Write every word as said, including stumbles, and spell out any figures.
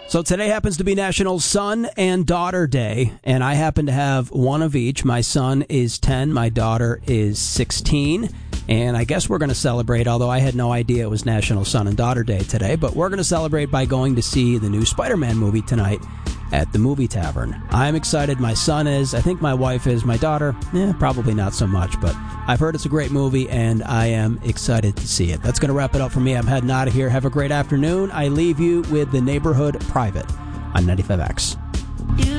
So today happens to be National Son and Daughter Day, and I happen to have one of each. My son is ten, my daughter is sixteen, and I guess we're going to celebrate, although I had no idea it was National Son and Daughter Day today, but we're going to celebrate by going to see the new Spider-Man movie tonight at the Movie Tavern. I'm excited, my son is, I think my wife is, my daughter, eh, probably not so much, but I've heard it's a great movie, and I am excited to see it. That's going to wrap it up for me. I'm heading out of here. Have a great afternoon. I leave you with The Neighborhood Private on ninety-five X.